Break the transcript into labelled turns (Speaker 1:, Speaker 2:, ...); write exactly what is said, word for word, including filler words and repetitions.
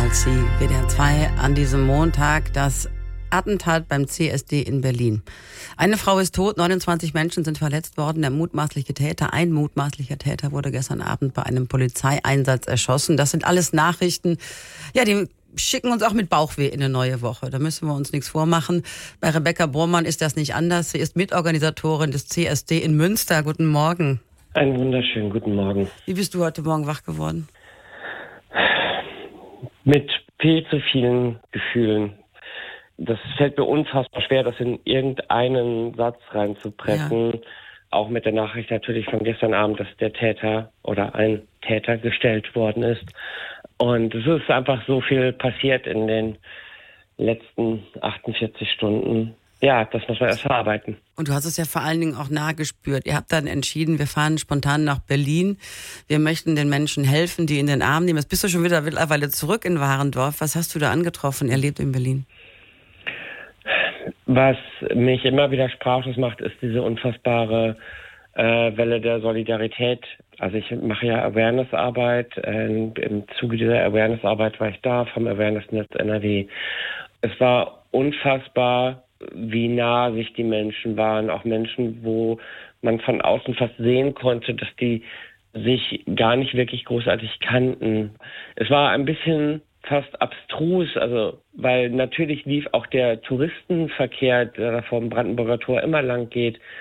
Speaker 1: Sie W D R zwei an diesem Montag das Attentat beim C S D in Berlin. Eine Frau ist tot, neunundzwanzig Menschen sind verletzt worden. Der mutmaßliche Täter, ein mutmaßlicher Täter, wurde gestern Abend bei einem Polizeieinsatz erschossen. Das sind alles Nachrichten, ja, die schicken uns auch mit Bauchweh in eine neue Woche. Da müssen wir uns nichts vormachen. Bei Rebecca Bormann ist das nicht anders. Sie ist Mitorganisatorin des C S D in Münster. Guten Morgen.
Speaker 2: Einen wunderschönen guten Morgen.
Speaker 1: Wie bist du heute Morgen wach geworden?
Speaker 2: Mit viel zu vielen Gefühlen. Das fällt mir unfassbar schwer, das in irgendeinen Satz reinzupressen. Ja. Auch mit der Nachricht natürlich von gestern Abend, dass der Täter oder ein Täter gestellt worden ist. Und es ist einfach so viel passiert in den letzten achtundvierzig Stunden. Ja, das muss man erst verarbeiten.
Speaker 1: Und du hast es ja vor allen Dingen auch nah gespürt. Ihr habt dann entschieden, wir fahren spontan nach Berlin. Wir möchten den Menschen helfen, die in den Arm nehmen. Jetzt bist du schon wieder mittlerweile zurück in Warendorf. Was hast du da angetroffen, erlebt in Berlin?
Speaker 2: Was mich immer wieder sprachlos macht, ist diese unfassbare äh, Welle der Solidarität. Also ich mache ja Awareness-Arbeit. Äh, Im Zuge dieser Awareness-Arbeit war ich da vom Awareness-Netz N R W. Es war unfassbar, wie nah sich die Menschen waren. Auch Menschen, wo man von außen fast sehen konnte, dass die sich gar nicht wirklich großartig kannten. Es war ein bisschen fast abstrus, also weil natürlich lief auch der Touristenverkehr, der da vom Brandenburger Tor immer lang geht,